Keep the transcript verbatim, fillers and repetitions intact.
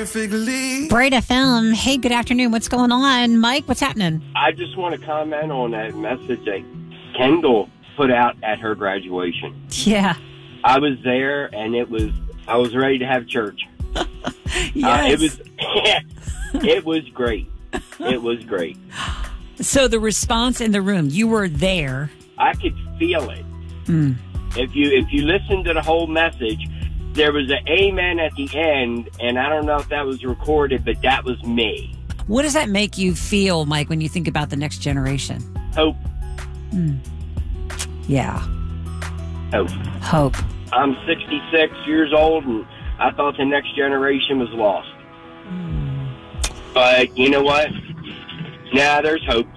perfectly. Bright F M. Hey, good afternoon. What's going on? Mike, what's happening? I just want to comment on that message that Kendall put out at her graduation. Yeah. I was there, and it was, I was ready to have church. Yes. Uh, it was, it was great. It was great. So the response in the room, you were there. I could feel it. Mm. If you if you listen to the whole message, there was an amen at the end, and I don't know if that was recorded, but that was me. What does that make you feel, Mike, when you think about the next generation? Hope. Mm. Yeah. Hope. Hope. I'm sixty-six years old, and I thought the next generation was lost. Mm. But you know what? Now there's hope.